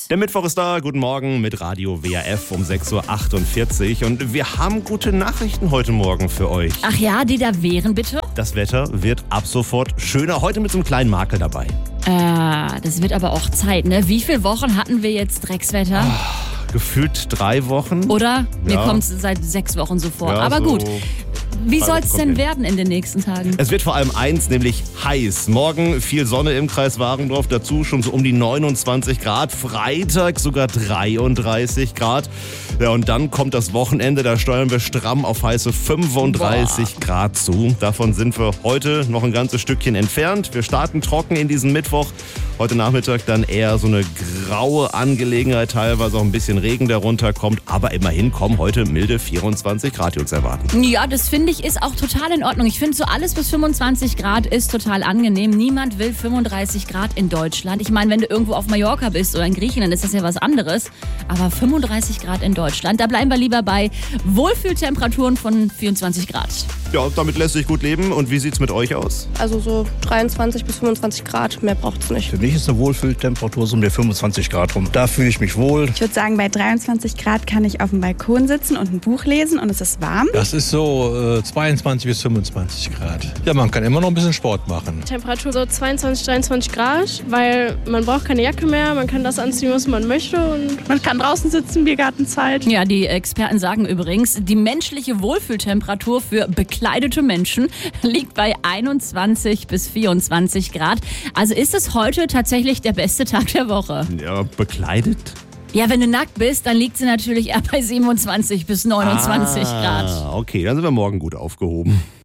Der Mittwoch ist da, guten Morgen mit Radio WRF um 6.48 Uhr und wir haben gute Nachrichten heute Morgen für euch. Ach ja, die da wären bitte? Das Wetter wird ab sofort schöner, heute mit so einem kleinen Makel dabei. Das wird aber auch Zeit, ne? Wie viele Wochen hatten wir jetzt Dreckswetter? Gefühlt 3 Wochen. Oder? Mir Ja. kommt es seit 6 Wochen so vor. Ja, aber so gut. Wie 3 soll Wochen es kommt denn hin. werden in den nächsten Tagen? Es wird vor allem eins, nämlich heiß. Morgen viel Sonne im Kreis Warendorf, dazu schon so um die 29 Grad. Freitag sogar 33 Grad. Ja, und dann kommt das Wochenende, da steuern wir stramm auf heiße 35 Grad zu. Davon sind wir heute noch ein ganzes Stückchen entfernt. Wir starten trocken in diesen Mittwoch. Heute Nachmittag dann eher so eine graue Angelegenheit, teilweise auch ein bisschen Regen, der runterkommt. Aber immerhin kommen heute milde 24 Grad, die uns erwarten. Ja, das finde ich ist auch total in Ordnung. Ich finde so alles bis 25 Grad ist total angenehm. Niemand will 35 Grad in Deutschland. Ich meine, wenn du irgendwo auf Mallorca bist oder in Griechenland, ist das ja was anderes. Aber 35 Grad in Deutschland, da bleiben wir lieber bei Wohlfühltemperaturen von 24 Grad. Ja, damit lässt sich gut leben. Und wie sieht's mit euch aus? Also so 23 bis 25 Grad, mehr braucht es nicht. Für mich ist eine Wohlfühltemperatur so um die 25 Grad rum. Da fühle ich mich wohl. Ich würde sagen, bei 23 Grad kann ich auf dem Balkon sitzen und ein Buch lesen und es ist warm. Das ist so 22 bis 25 Grad. Ja, man kann immer noch ein bisschen Sport machen. Temperatur so 22, 23 Grad, weil man braucht keine Jacke mehr, man kann das anziehen, was man möchte. Und Man kann draußen sitzen, Biergartenzeit. Ja, die Experten sagen übrigens, die menschliche Wohlfühltemperatur für bekleidete Menschen liegt bei 21 bis 24 Grad. Also ist es heute tatsächlich der beste Tag der Woche. Ja, bekleidet? Ja, wenn du nackt bist, dann liegt sie natürlich eher bei 27 bis 29 Grad. Okay, dann sind wir morgen gut aufgehoben.